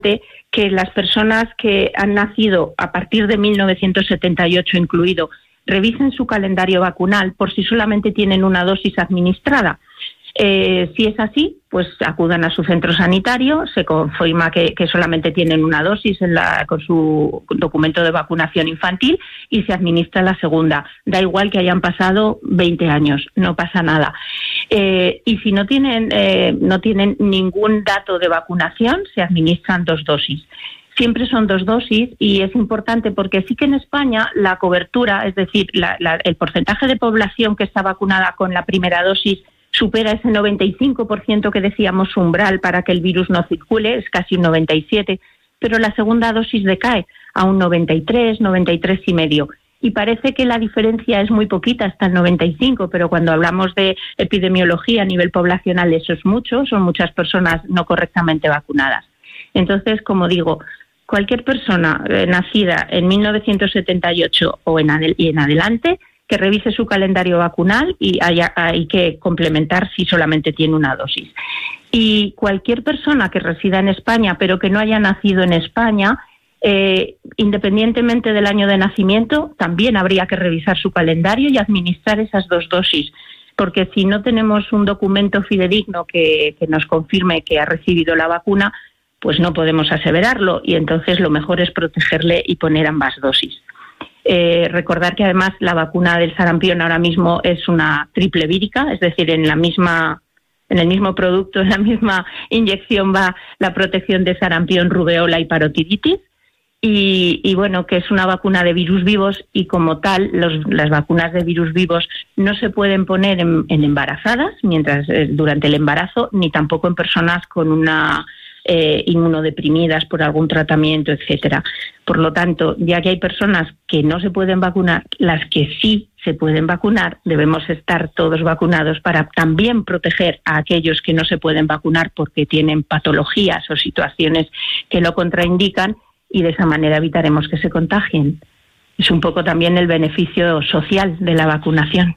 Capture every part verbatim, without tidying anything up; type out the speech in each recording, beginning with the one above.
que las personas que han nacido a partir de mil novecientos setenta y ocho incluido revisen su calendario vacunal por si solamente tienen una dosis administrada. Eh, si es así, pues acudan a su centro sanitario, se confirma que, que solamente tienen una dosis en la, con su documento de vacunación infantil y se administra la segunda. Da igual que hayan pasado veinte años, no pasa nada. Eh, y si no tienen, eh, no tienen ningún dato de vacunación, se administran dos dosis. Siempre son dos dosis y es importante porque sí que en España la cobertura, es decir, la, la, el porcentaje de población que está vacunada con la primera dosis supera ese noventa y cinco por ciento que decíamos umbral para que el virus no circule, es casi un noventa y siete por ciento, pero la segunda dosis decae a un noventa y tres, noventa y tres y medio. Y parece que la diferencia es muy poquita, hasta el noventa y cinco, pero cuando hablamos de epidemiología a nivel poblacional eso es mucho, son muchas personas no correctamente vacunadas. Entonces, como digo, cualquier persona eh, nacida en mil novecientos setenta y ocho o en, adel- y en adelante que revise su calendario vacunal y haya, hay que complementar si solamente tiene una dosis. Y cualquier persona que resida en España pero que no haya nacido en España, eh, independientemente del año de nacimiento, también habría que revisar su calendario y administrar esas dos dosis, porque si no tenemos un documento fidedigno que, que nos confirme que ha recibido la vacuna, pues no podemos aseverarlo y entonces lo mejor es protegerle y poner ambas dosis. Eh, recordar que además la vacuna del sarampión ahora mismo es una triple vírica, es decir, en la misma, en el mismo producto, en la misma inyección va la protección de sarampión, rubeola y parotiditis. Y, y bueno, que es una vacuna de virus vivos y como tal los, las vacunas de virus vivos no se pueden poner en, en embarazadas mientras eh, durante el embarazo ni tampoco en personas con una Eh, inmunodeprimidas por algún tratamiento, etcétera. Por lo tanto, ya que hay personas que no se pueden vacunar, las que sí se pueden vacunar, debemos estar todos vacunados para también proteger a aquellos que no se pueden vacunar porque tienen patologías o situaciones que lo contraindican y de esa manera evitaremos que se contagien. Es un poco también el beneficio social de la vacunación.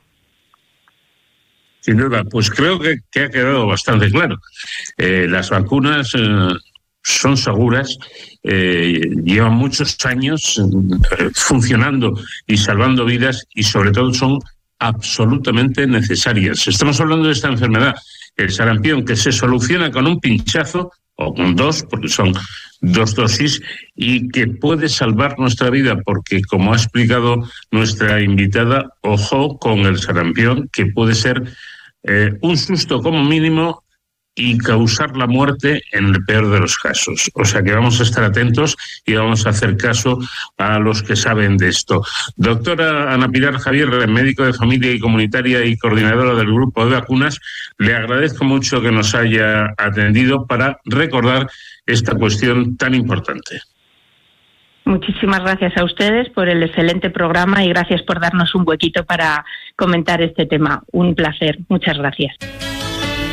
Sin duda, pues creo que, que ha quedado bastante claro. Eh, las vacunas eh, son seguras, eh, llevan muchos años eh, funcionando y salvando vidas y sobre todo son absolutamente necesarias. Estamos hablando de esta enfermedad, el sarampión, que se soluciona con un pinchazo o con dos, porque son dos dosis, y que puede salvar nuestra vida, porque como ha explicado nuestra invitada, ojo con el sarampión, que puede ser eh, un susto como mínimo y causar la muerte en el peor de los casos. O sea que vamos a estar atentos y vamos a hacer caso a los que saben de esto. Doctora Ana Pilar Javier, médico de familia y comunitaria y coordinadora del grupo de vacunas, le agradezco mucho que nos haya atendido para recordar esta cuestión tan importante. Muchísimas gracias a ustedes por el excelente programa y gracias por darnos un huequito para comentar este tema. Un placer. Muchas gracias.